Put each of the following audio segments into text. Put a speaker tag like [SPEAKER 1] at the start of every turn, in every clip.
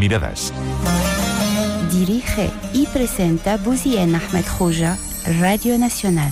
[SPEAKER 1] miradas.
[SPEAKER 2] Dirige y presenta Bouzien Ahmed Khouja, Radio Nacional.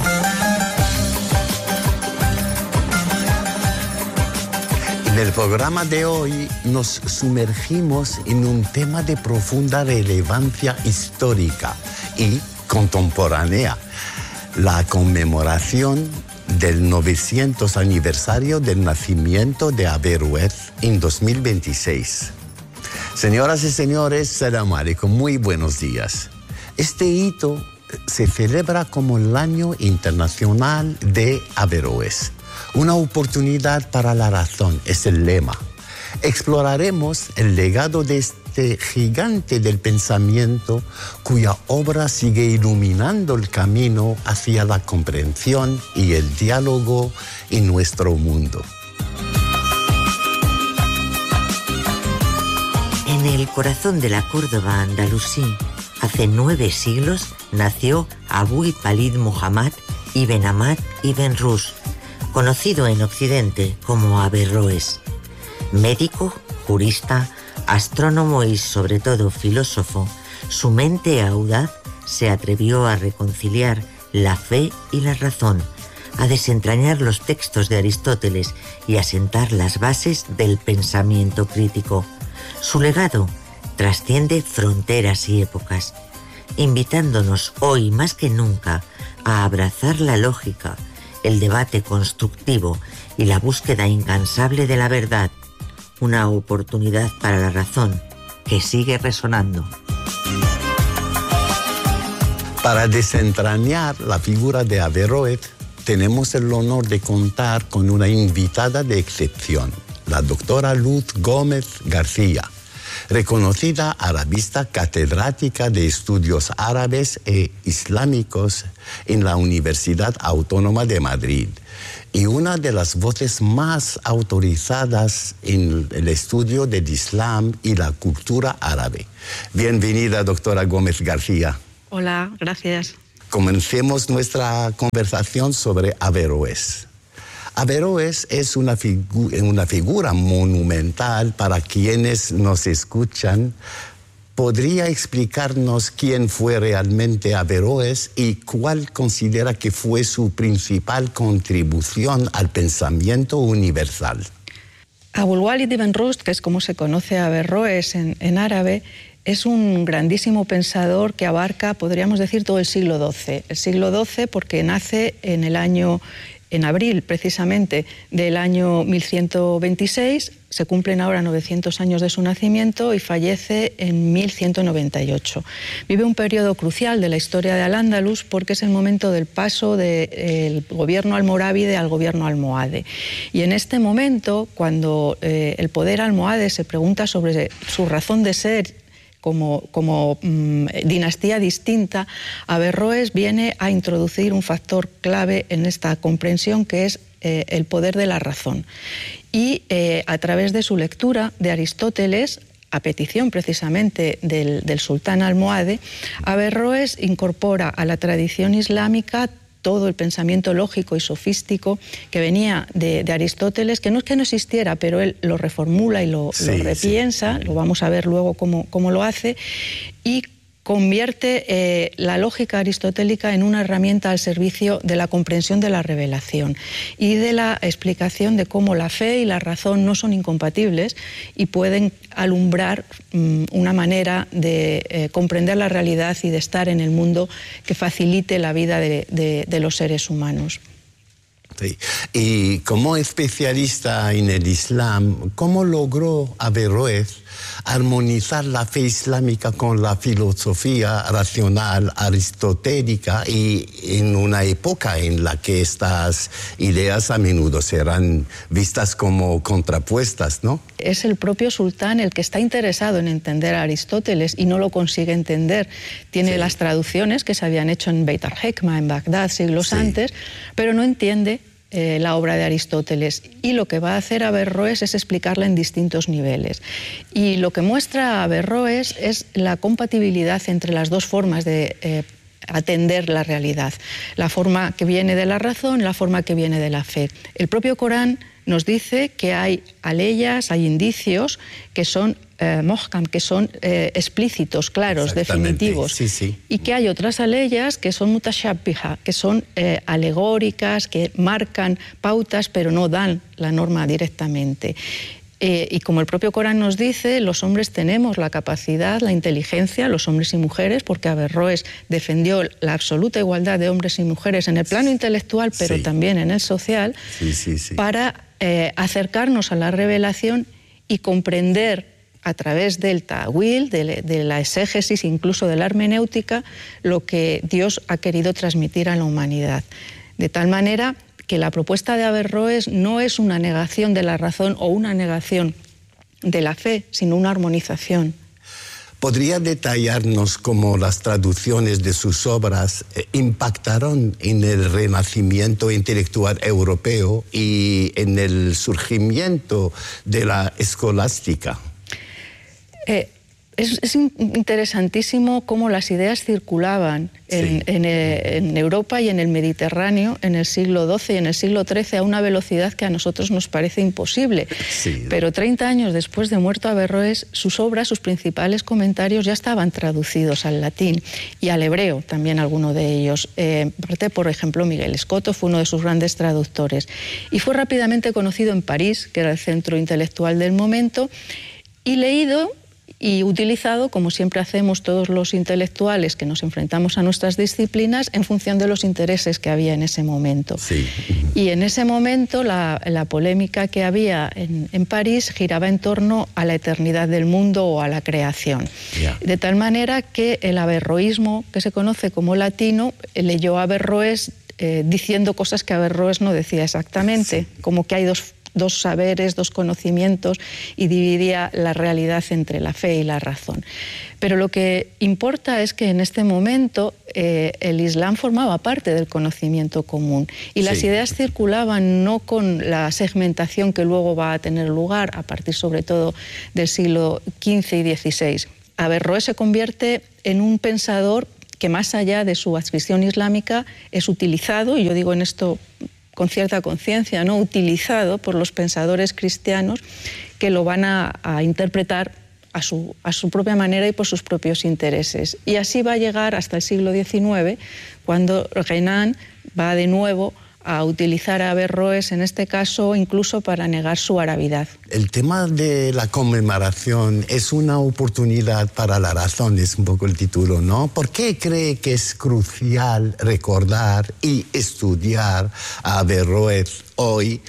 [SPEAKER 3] En el programa de hoy nos sumergimos en un tema de profunda relevancia histórica y contemporánea, la conmemoración del 900 aniversario del nacimiento de Averroes en 2026. Señoras y señores, salam alaikum, muy buenos días. Este hito se celebra como el Año Internacional de Averroes. Una oportunidad para la razón es el lema. Exploraremos el legado de este gigante del pensamiento cuya obra sigue iluminando el camino hacia la comprensión y el diálogo en nuestro mundo.
[SPEAKER 4] En el corazón de la Córdoba andalusí, hace 9 siglos, nació Abu-l-Walid Muhammad ibn Ahmad ibn Rushd, conocido en Occidente como Averroes. Médico, jurista, astrónomo y sobre todo filósofo, su mente audaz se atrevió a reconciliar la fe y la razón, a desentrañar los textos de Aristóteles y a sentar las bases del pensamiento crítico. Su legado trasciende fronteras y épocas, invitándonos hoy más que nunca a abrazar la lógica, el debate constructivo y la búsqueda incansable de la verdad, una oportunidad para la razón que sigue resonando.
[SPEAKER 3] Para desentrañar la figura de Averroes, tenemos el honor de contar con una invitada de excepción, la doctora Luz Gómez García, reconocida arabista catedrática de estudios árabes e islámicos en la Universidad Autónoma de Madrid y una de las voces más autorizadas en el estudio del Islam y la cultura árabe. Bienvenida, doctora Gómez García.
[SPEAKER 5] Hola, gracias.
[SPEAKER 3] Comencemos nuestra conversación sobre Averroes. Averroes es una figura monumental para quienes nos escuchan. ¿Podría explicarnos quién fue realmente Averroes y cuál considera que fue su principal contribución al pensamiento universal?
[SPEAKER 5] Abu-l-Walid ibn Rushd, que es como se conoce a Averroes en árabe, es un grandísimo pensador que abarca, podríamos decir, todo el siglo XII. El siglo XII porque nace en abril precisamente del año 1126, se cumplen ahora 900 años de su nacimiento y fallece en 1198. Vive un periodo crucial de la historia de Al-Ándalus porque es el momento del paso del gobierno almorávide al gobierno almohade. Y en este momento, cuando el poder almohade se pregunta sobre su razón de ser como dinastía distinta, Averroes viene a introducir un factor clave en esta comprensión que es el poder de la razón. Y a través de su lectura de Aristóteles, a petición precisamente del sultán almohade, Averroes incorpora a la tradición islámica todo el pensamiento lógico y sofístico que venía de Aristóteles, que no es que no existiera, pero él lo reformula y lo repiensa, lo vamos a ver luego cómo lo hace, y convierte la lógica aristotélica en una herramienta al servicio de la comprensión de la revelación y de la explicación de cómo la fe y la razón no son incompatibles y pueden alumbrar una manera de comprender la realidad y de estar en el mundo que facilite la vida de los seres humanos.
[SPEAKER 3] Sí. Y como especialista en el Islam, ¿cómo logró Averroes armonizar la fe islámica con la filosofía racional aristotélica y en una época en la que estas ideas a menudo serán vistas como contrapuestas, ¿no?
[SPEAKER 5] Es el propio sultán el que está interesado en entender a Aristóteles y no lo consigue entender. Tiene las traducciones que se habían hecho en Beit al-Hekma, en Bagdad, siglos antes, pero no entiende la obra de Aristóteles, y lo que va a hacer Averroes es explicarla en distintos niveles. Y lo que muestra Averroes es la compatibilidad entre las dos formas de atender la realidad, la forma que viene de la razón, la forma que viene de la fe. El propio Corán nos dice que hay aleyas, hay indicios que son mohkam, que son explícitos, claros, definitivos.
[SPEAKER 3] Sí, sí.
[SPEAKER 5] Y que hay otras aleyas que son mutashabbiha, que son alegóricas, que marcan pautas, pero no dan la norma directamente. Y como el propio Corán nos dice, los hombres tenemos la capacidad, la inteligencia, los hombres y mujeres, porque Averroes defendió la absoluta igualdad de hombres y mujeres en el plano intelectual, pero también en el social, para acercarnos a la revelación y comprender a través del ta'wil, de la exégesis, incluso de la hermenéutica, lo que Dios ha querido transmitir a la humanidad. De tal manera que la propuesta de Averroes no es una negación de la razón o una negación de la fe, sino una armonización.
[SPEAKER 3] ¿Podría detallarnos cómo las traducciones de sus obras impactaron en el renacimiento intelectual europeo y en el surgimiento de la escolástica?
[SPEAKER 5] Es interesantísimo cómo las ideas circulaban en Europa y en el Mediterráneo en el siglo XII y en el siglo XIII a una velocidad que a nosotros nos parece imposible. Pero 30 años después de muerto Averroes, sus obras, sus principales comentarios ya estaban traducidos al latín y al hebreo, también alguno de ellos. Por ejemplo, Miguel Escoto fue uno de sus grandes traductores. Y fue rápidamente conocido en París, que era el centro intelectual del momento, y leído y utilizado, como siempre hacemos todos los intelectuales que nos enfrentamos a nuestras disciplinas, en función de los intereses que había en ese momento. Y en ese momento la polémica que había en París giraba en torno a la eternidad del mundo o a la creación. De tal manera que el averroísmo, que se conoce como latino, leyó a Averroes diciendo cosas que Averroes no decía exactamente, como que hay dos saberes, dos conocimientos, y dividía la realidad entre la fe y la razón. Pero lo que importa es que en este momento el Islam formaba parte del conocimiento común y las ideas circulaban no con la segmentación que luego va a tener lugar a partir sobre todo del siglo XV y XVI. Averroes se convierte en un pensador que más allá de su adscripción islámica es utilizado, y yo digo en esto con cierta conciencia, ¿no?, utilizado por los pensadores cristianos que lo van a interpretar a su propia manera y por sus propios intereses. Y así va a llegar hasta el siglo XIX, cuando Renan va de nuevo a utilizar a Averroes, en este caso, incluso para negar su arabidad.
[SPEAKER 3] El tema de la conmemoración es una oportunidad para la razón, es un poco el título, ¿no? ¿Por qué cree que es crucial recordar y estudiar a Averroes hoy,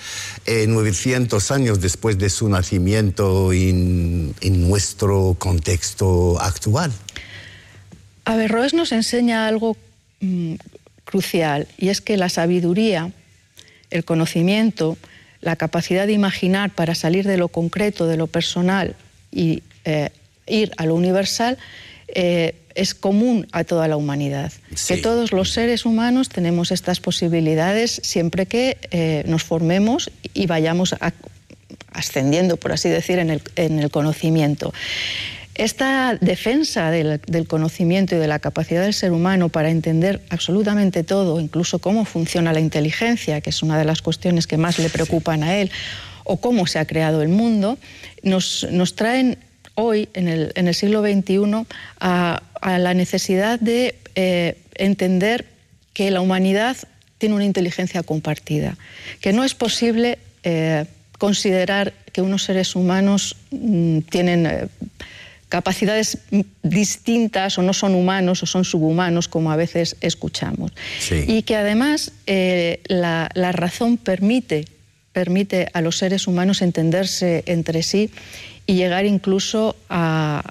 [SPEAKER 3] 900 años después de su nacimiento, en nuestro contexto actual?
[SPEAKER 5] Averroes nos enseña algo crucial, y es que la sabiduría, el conocimiento, la capacidad de imaginar para salir de lo concreto, de lo personal y ir a lo universal, es común a toda la humanidad. Que todos los seres humanos tenemos estas posibilidades siempre que nos formemos y vayamos ascendiendo, por así decir, en el conocimiento. Esta defensa del conocimiento y de la capacidad del ser humano para entender absolutamente todo, incluso cómo funciona la inteligencia, que es una de las cuestiones que más le preocupan a él, o cómo se ha creado el mundo, nos traen hoy, en el siglo XXI, a la necesidad de entender que la humanidad tiene una inteligencia compartida, que no es posible considerar que unos seres humanos tienen capacidades distintas o no son humanos o son subhumanos, como a veces escuchamos. Y que además la razón permite a los seres humanos entenderse entre sí y llegar incluso a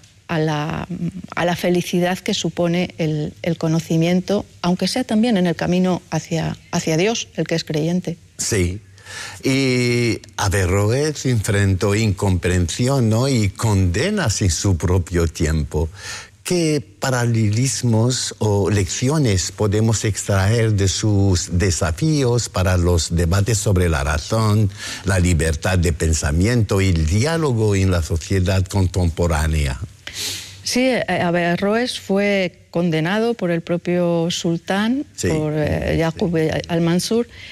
[SPEAKER 5] la felicidad que supone el conocimiento, aunque sea también en el camino hacia Dios, el que es creyente.
[SPEAKER 3] Sí. Y Averroes enfrentó incomprensión, ¿no?, y condenas en su propio tiempo. ¿Qué paralelismos o lecciones podemos extraer de sus desafíos para los debates sobre la razón, la libertad de pensamiento y el diálogo en la sociedad contemporánea?
[SPEAKER 5] Sí, Averroes fue condenado por el propio sultán, por Yaqub al-Mansur,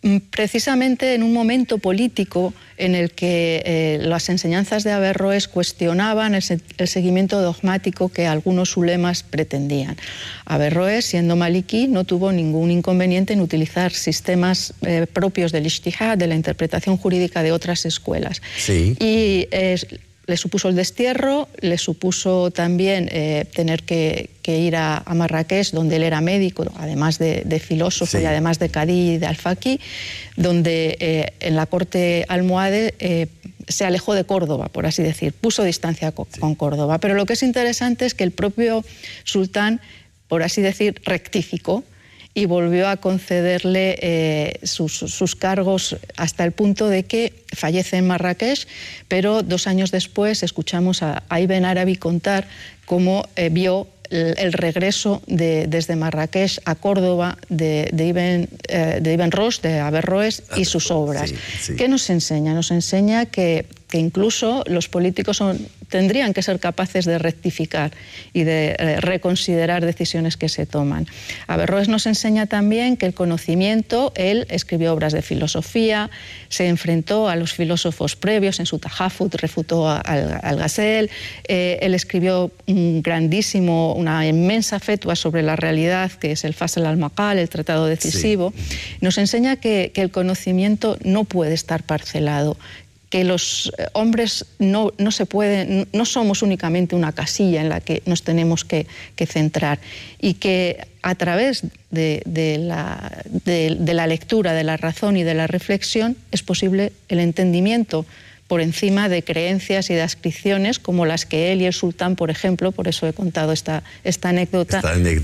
[SPEAKER 5] precisamente en un momento político en el que las enseñanzas de Averroes cuestionaban el seguimiento dogmático que algunos ulemas pretendían. Averroes, siendo maliki, no tuvo ningún inconveniente en utilizar sistemas propios del ijtihad, de la interpretación jurídica de otras escuelas.
[SPEAKER 3] Sí.
[SPEAKER 5] Y le supuso el destierro, le supuso también tener que ir a Marrakech, donde él era médico, además de filósofo, sí, y además de cadí y de alfaqui, donde en la corte almohade se alejó de Córdoba, por así decir, puso distancia con Córdoba. Pero lo que es interesante es que el propio sultán, por así decir, rectificó y volvió a concederle sus cargos hasta el punto de que fallece en Marrakech, pero 2 años después escuchamos a Ibn Arabi contar cómo vio el regreso desde Marrakech a Córdoba de Ibn Rushd, de Averroes y sus obras.
[SPEAKER 3] Sí, sí.
[SPEAKER 5] ¿Qué nos enseña? Nos enseña que incluso los políticos tendrían que ser capaces de rectificar y de reconsiderar decisiones que se toman. Averroes nos enseña también que el conocimiento, él escribió obras de filosofía, se enfrentó a los filósofos previos en su Tahafut, refutó al Ghazali, él escribió una inmensa fetua sobre la realidad, que es el Fasl al-Maqal, el tratado decisivo. Sí. Nos enseña que el conocimiento no puede estar parcelado, que los hombres no somos únicamente una casilla en la que nos tenemos que centrar, y que a través de la lectura, de la razón y de la reflexión es posible el entendimiento por encima de creencias y de adscripciones como las que él y el sultán, por ejemplo, por eso he contado esta anécdota.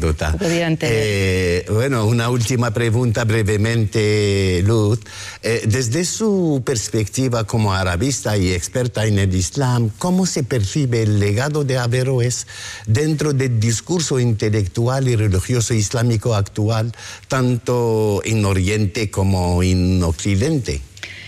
[SPEAKER 3] Bueno, una última pregunta brevemente, Luz. Desde su perspectiva como arabista y experta en el Islam, ¿cómo se percibe el legado de Averroes dentro del discurso intelectual y religioso islámico actual, tanto en Oriente como en Occidente?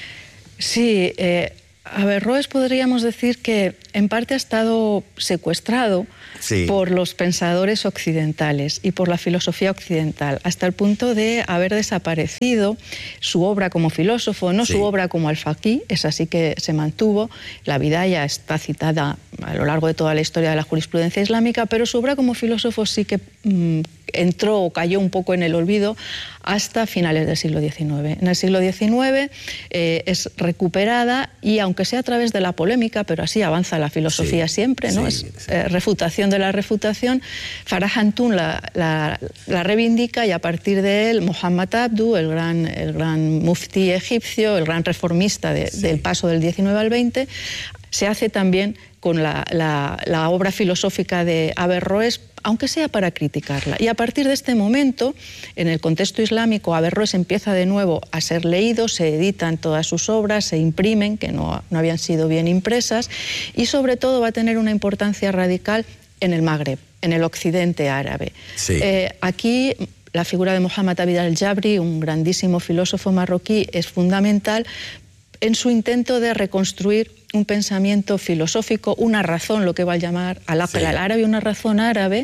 [SPEAKER 5] Sí, Averroes podríamos decir que en parte ha estado secuestrado, sí, por los pensadores occidentales y por la filosofía occidental, hasta el punto de haber desaparecido su obra como filósofo, no sí, su obra como alfaqí, esa sí que se mantuvo, la Bidaya está citada a lo largo de toda la historia de la jurisprudencia islámica, pero su obra como filósofo sí que entró o cayó un poco en el olvido hasta finales del siglo XIX. En el siglo XIX es recuperada, y aunque sea a través de la polémica, pero así avanza la filosofía, sí, siempre, ¿no? Sí, es refutación de la refutación. Farah Antun la reivindica, y a partir de él Muhammad Abdu, el gran muftí egipcio, el gran reformista del paso del XIX al XX, se hace también con la obra filosófica de Averroes, aunque sea para criticarla. Y a partir de este momento, en el contexto islámico, Averroes empieza de nuevo a ser leído, se editan todas sus obras, se imprimen, que no habían sido bien impresas, y sobre todo va a tener una importancia radical en el Magreb, en el occidente árabe. Sí. Aquí la figura de Muhammad Abid al-Jabri, un grandísimo filósofo marroquí, es fundamental en su intento de reconstruir un pensamiento filosófico, una razón, lo que va a llamar al-aql al-árabe, una razón árabe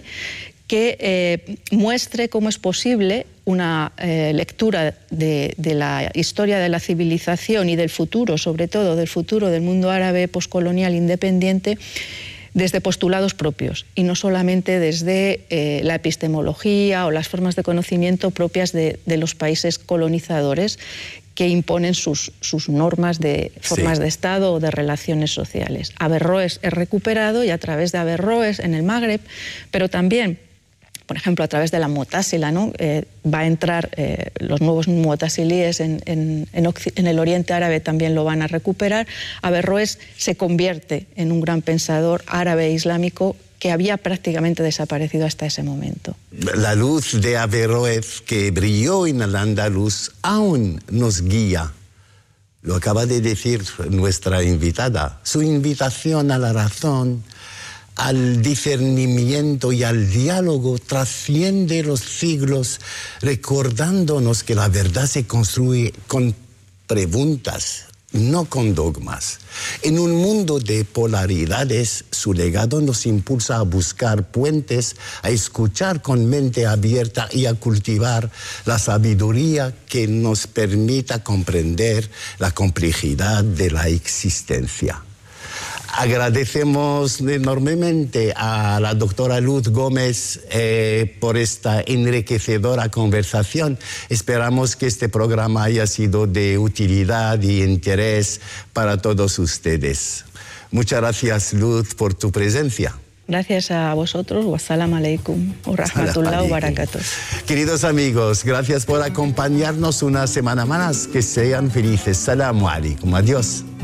[SPEAKER 5] que muestre cómo es posible una lectura de la historia de la civilización y del futuro, sobre todo del futuro del mundo árabe poscolonial independiente, desde postulados propios y no solamente desde la epistemología o las formas de conocimiento propias de los países colonizadores, que imponen sus normas de formas de Estado o de relaciones sociales. Averroes es recuperado, y a través de Averroes en el Magreb, pero también, por ejemplo, a través de la Mu'tazila, ¿no? Va a entrar los nuevos mu'tazilíes en el Oriente Árabe, también lo van a recuperar. Averroes se convierte en un gran pensador árabe e islámico que había prácticamente desaparecido hasta ese momento.
[SPEAKER 3] La luz de Averroes que brilló en el Andaluz aún nos guía. Lo acaba de decir nuestra invitada. Su invitación a la razón, al discernimiento y al diálogo trasciende los siglos, recordándonos que la verdad se construye con preguntas, no con dogmas. En un mundo de polaridades, su legado nos impulsa a buscar puentes, a escuchar con mente abierta y a cultivar la sabiduría que nos permita comprender la complejidad de la existencia. Agradecemos enormemente a la doctora Luz Gómez por esta enriquecedora conversación. Esperamos que este programa haya sido de utilidad y interés para todos ustedes. Muchas gracias, Luz, por tu presencia.
[SPEAKER 5] Gracias a vosotros. Wassalam alaikum wa rahmatullah wa barakatuh.
[SPEAKER 3] Queridos amigos, gracias por acompañarnos una semana más. Que sean felices. Salamu alaikum. Adiós.